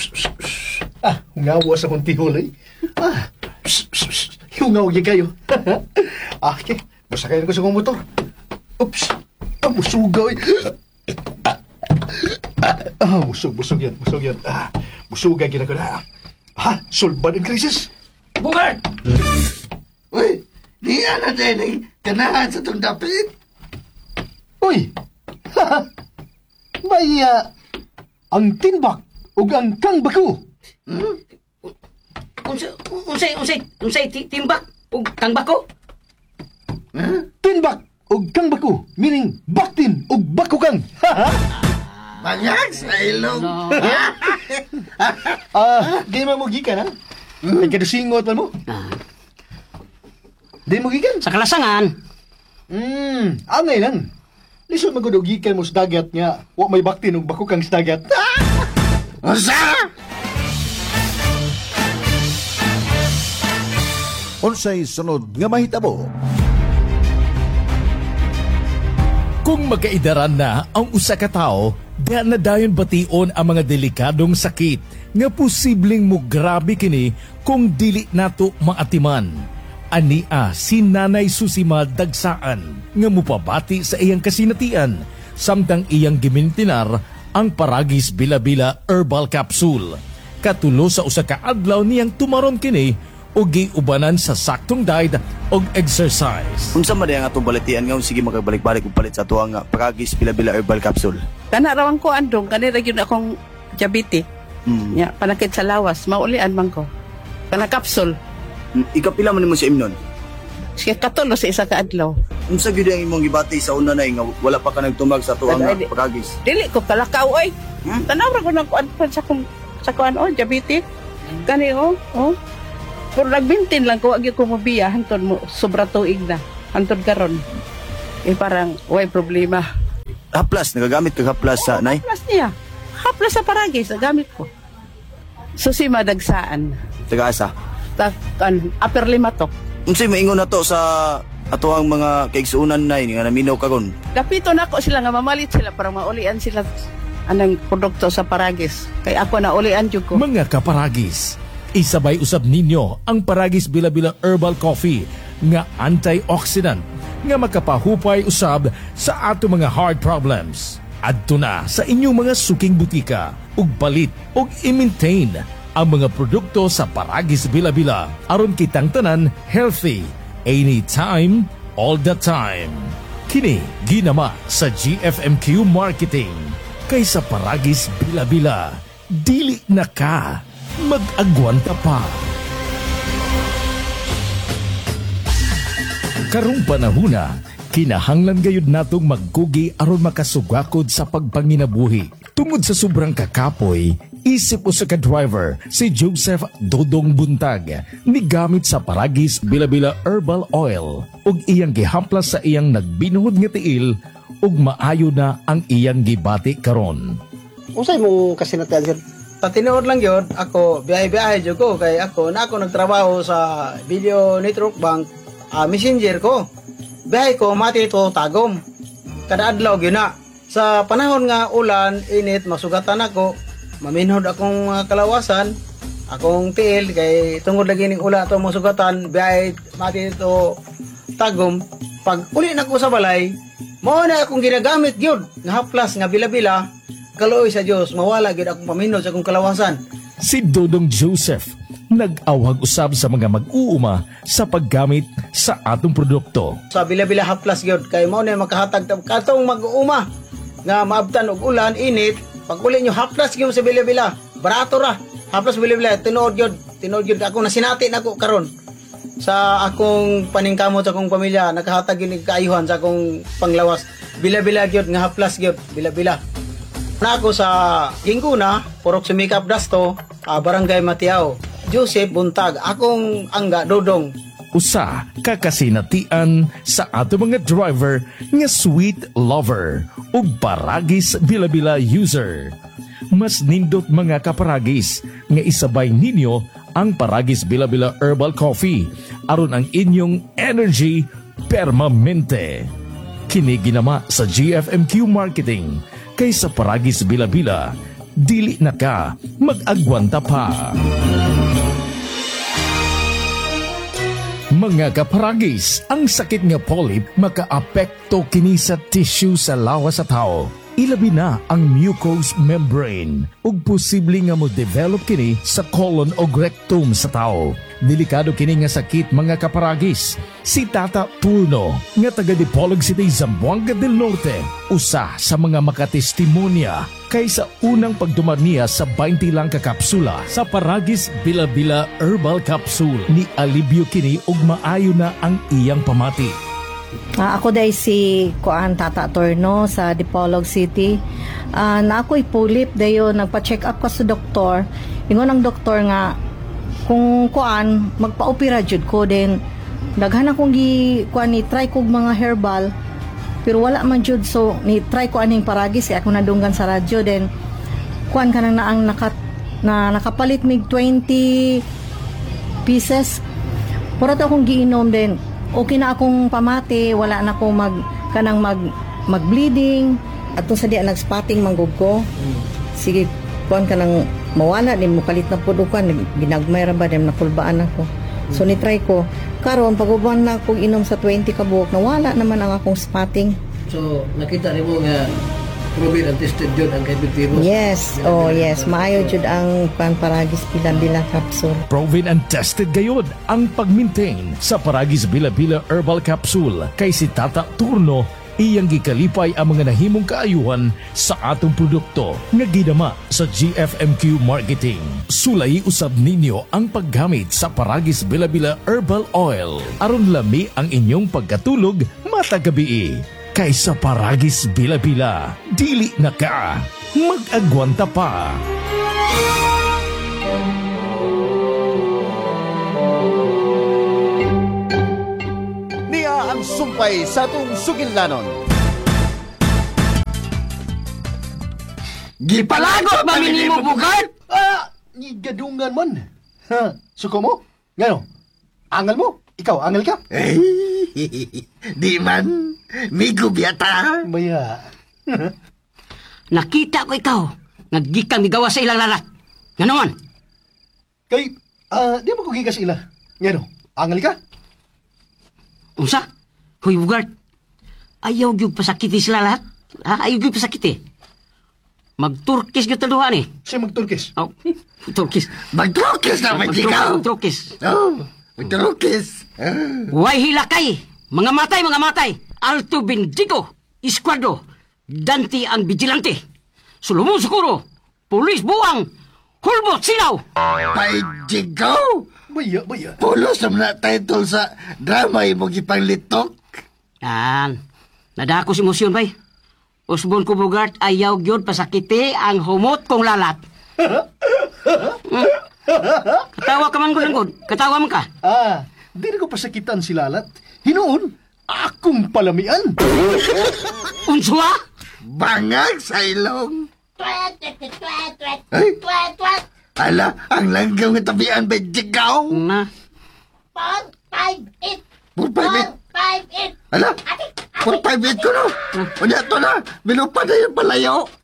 Ngawa sa kong tihol eh. Hungaw yung kayo. Okay, masakayan ko sa kong motor. Oops, musugaw eh. Busog yan. Musugan kita ko na. Sulban ang krisis. Bugard! Uy, di na din kanahan sa itong dapit. Uy! May, ang tinbak ug ang kangbako. Unsay timbak ug kangbako? Tinbak ug kangbako, meaning baktin ug bakukang. Banyag sa ilong. Di mo gikan, ha? Ay kadusingot man mo. Di mo gikan? Sa kalasangan. Angay lang. Lisod magudugikan mo sa dagat nga, wa may baktin ug bakukang sa dagat. Usa! Unsay sunod nga mahitabo? Kung magkaidaran na ang usa ka tawo, diha na dayon bation ang mga delikadong sakit nga posibleng mo grabe kini kung dili nato maatiman. Ania si Nanay Susima Dagsaan nga mupabati sa iyang kasinatian samtang iyang gimintinar ang Paragis Bila-Bila Herbal Capsule. Katulo sa usa ka adlaw niyang tumaron kini o giubanan sa saktong diet o exercise. Unsa man ang atong balitian nga sige magabalik-balik og palit sa tuwa nga Paragis Bila-Bila Herbal Capsule. Kana rawan ko andong kanira gyud akong diabetes. Ya, panakit sa lawas, maulian man ko. Kana capsule. Ikapila man nimo sa imnon. Sige katulo sa isa ka adlaw. Unsa gyud ang imong gibati sa una nay nga wala pa ka nagtumag sa tuwa nga Paragis? Dili ko kalakaw oy. Tanaw ra ko nang kuan sa kuan diabetes. Kani oh. Pero nagbintin lang ko, wag ko mabiya, hantod mo, sobra tuig na. Hantod karon. Parang, way problema. Haplas, nagagamit ka haplas sa nay? Haplas niya. Haplas sa Paragis, nagamit ko. Susima Dagsaan. Taga-asa? Upper Limatok. Unsay maingon na to sa ato ang mga kaigsuunan nay nga naminaw karon? Dapito na ako sila nga mamalit sila para maulian sila anang produkto sa Paragis. Kaya ako na ulian jud ko. Mga kaparagis, isabay usab ninyo ang Paragis Bila-Bila Herbal Coffee nga antioxidant nga makapahupay usab sa ato mga heart problems. Adto na sa inyong mga suking butika ug palit ug i-maintain ang mga produkto sa Paragis Bila-Bila aron kitang tanan healthy anytime, all the time. Kini ginama sa GFMQ Marketing kaysa Paragis Bila-Bila. Dili na ka mag-agwanta pa. Karong panahuna, kinahanglan gayud natong maggugi aron makasugakod sa pagpanginabuhi. Tungod sa sobrang kakapoy, isip usa ka driver si Joseph Dodong Buntag nigamit sa Paragis Bila-Bila Herbal Oil ug iyang gihamplas sa iyang nagbinuhod nga tiil ug maayo na ang iyang gibati karon. Usay mo kasinatian sir? Patinood lang yun, ako biyahe-biyahe dyan ko, kay ako nagtrabaho sa video network bank, messenger ko. Biyahe ko, mati ito, tagom. Kada adlaw yun na. Sa panahon nga ulan, init, masugatan ako, maminhod akong kalawasan, akong tiil, kay tungod lagi ng ulan ito masugatan, biyahe, mati ito, tagom. Pag uli na ko sa balay, mauna akong ginagamit yun, nga haplas, nga bila-bila, kaloy sa Diyos, mawala gid akong paminod sa akong kalawasan. Si Dodong Joseph nag-awag usab sa mga mag-uuma sa paggamit sa atong produkto. Sa bila-bila haplas gyud kay mao na makahatag katong mag-uuma nga maabtan og ulan, init, pag uli nyo haplas gyud sa bila-bila, barato ra. Haplas bila-bila tinuod gyud ako nasinati nako karon sa akong paningkamot sa akong pamilya, nakahatag gyud kaayuhan sa akong panglawas. Bila-bila gyud nga haplas gyud, bila-bila. Na ako sa Ginguna, Purok Sumikap Dasto, Barangay Matiao. Joseph Buntag, akong angga Dodong. Usa kakasinatian sa ato mga driver nga sweet lover ug Paragis Bila-Bila user. Mas nindot mga kaparagis nga isabay ninyo ang Paragis Bila-Bila Herbal Coffee aron ang inyong energy permanente. Kini ginama sa GFMQ Marketing kaysa Paragis Bila-Bila. dili na ka mag-agwanta pa. Mga kaparagis, ang sakit nga polyp makaapekto kini sa tissue sa lawas sa tao. Ilabi na ang mucous membrane ug posible nga mo develop kini sa colon o rectum sa tao. Delikado kini nga sakit mga kaparagis. Si Tata Turno nga taga Dipolog City, Zamboanga del Norte, usa sa mga makatestimonya kaysa unang pagdumar niya sa 20 lang ka kapsula sa Paragis Bila-Bila Herbal Capsule ni alibyo kini ug maayo na ang iyang pamati. Ako day si Kuan Tata Torno sa Dipolog City. Na ako'y pulip dayo nagpa-check up ko sa doktor. Ingon ang doktor nga kung kuan magpa-opera jud ko din. Daghan akong kuan ni try kog mga herbal pero wala man jud, so ni try ko aning Paragis kaya ako nadunggan sa radyo then kuan kanang naang nakapalit mig 20 pieces. Puro to akong giinom din. Okay na akong pamati, wala na akong mag-bleeding. At sa diya nag-spotting manggug ko. Sige, kuan ka nang mawala, din mo kalit na po dukan, ginagmay ra ba, din napulbaan ako. So ni-try ko. Karon pag-uban na akong inom sa 20 kabuok, nawala naman ang akong spotting. So, nakita rin mo nga proven and tested yun ang kay virus. Yes, yes. Maayo jud ang Paragis Bila-Bila Capsule. Proven and tested gayod ang pag-maintain sa Paragis Bila-Bila Herbal Capsule kay si Tata Turno iyang gikalipay ang mga nahimong kaayuhan sa atong produkto nga gidama sa GFMQ Marketing. Sulay usab ninyo ang paggamit sa Paragis Bila-Bila Herbal Oil aron lami ang inyong pagkatulog matag gabi. Kaysa Paragis Bila-Bila, dili na ka mag-agwanta pa. Niya ang sumpay sa atong sugilnanon. Gipalagot ba minimo bugad? Ni gadungan man. Ha, suko mo? Ngano? Angal mo? Ikaw, angal ka? Di man, migo biyata. Maya. Nakita ko ikaw, naggikan migawa sa ilang lalat. Nga naman, Kay, di mo ko gigas ila. Ngano? Angal ka? unsa? Hoy, Bugard, ayaw gyud pasakiti sila lahat. Ayaw gyud pasakiti. Mag-Turkish gyud taduhan eh. Siya magturkis. Oh, Turkish. Magtrokis na may ikaw. Turkish. Oh, magtrokis. Way hilakay! Mga matay! Alto Bendigo, Esquadro, Dante ang Vigilante, Solomon Sukuro, Pulis Buwang, Hulbot Sinaw! Paijigaw! Maya. Pulos na title sa drama mo gipanglitok. Yan. Nadako si Musyon, bay. Usbon ko Bugart, ayaw gyud pasakiti ang humot kong lalat. Katawa ka man gud. Katawa man ka. Di na ko pasakitan si Lalat. Hinoon, akong palamian. Unswa? Bangag sa ilong. Ay, ala, ang langgaw nga tabian ba jigaw? Na. 458. Ala, 458 ko no. Unya to na, binupad na yung palayo.